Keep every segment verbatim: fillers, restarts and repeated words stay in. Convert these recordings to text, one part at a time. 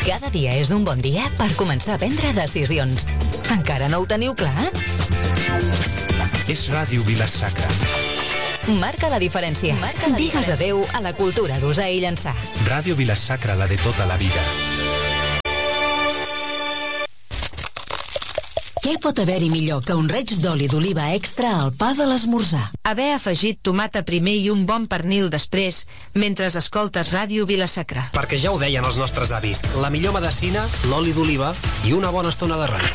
Cada dia és un bon dia per començar a prendre decisions. Encara no ho teniu clar? És Ràdio Vila-sacra. Marca la diferència. Marca la Digues diferència. Adéu a la cultura d'usar i llançar. Ràdio Vila-sacra, la de tota la vida. Què pot haver-hi millor que un reig d'oli d'oliva extra al pa de l'esmorzar? Haver afegit tomata primer i un bon pernil després, mentre escoltes Ràdio Vila-sacra. Perquè ja ho deien els nostres avis, la millor medecina, l'oli d'oliva i una bona estona de ràdio.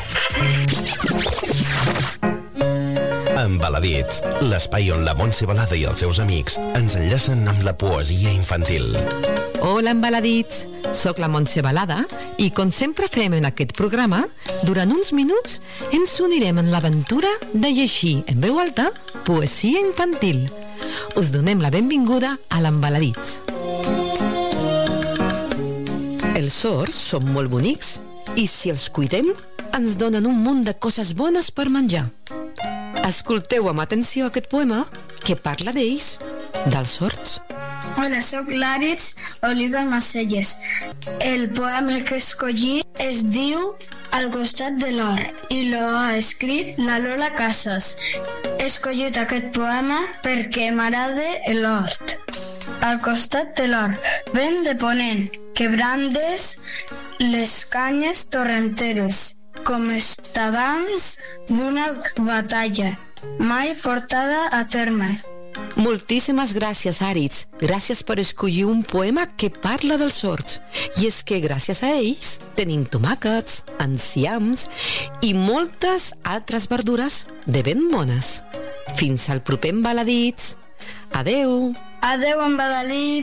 Embaladits, l'espai on la Montse Balada i els seus amics ens enllacen amb la poesia infantil. Hola, Embaladits! Soc la Montse Balada i, com sempre fem en aquest programa, durant uns minuts ens unirem en l'aventura de llegir en veu alta poesia infantil. Us donem la benvinguda a l'Embaladits. Els sords són molt bonics i, si els cuidem, ens donen un munt de coses bones per menjar. Escolteu amb atenció aquest poema que parla d'ells, dels sords. Hola, soc l'Àrits Oliva Macelles. El poema que escolli es diu Al costat de l'or i lo ha escrit la Lola Casas. He escollit aquest poema perquè m'agrada l'hort. Al costat de l'or, vent de ponent, que brandes les canyes torrenteres, com estadants d'una batalla, mai portada a terme. Moltíssimes gràcies, Àrits. Gràcies per escollir un poema que parla dels sords. I és que gràcies a ells tenim tomàquets, enciams i moltes altres verdures de ben bones. Fins al proper Embaladits. Adeu. Adeu, Embaladits.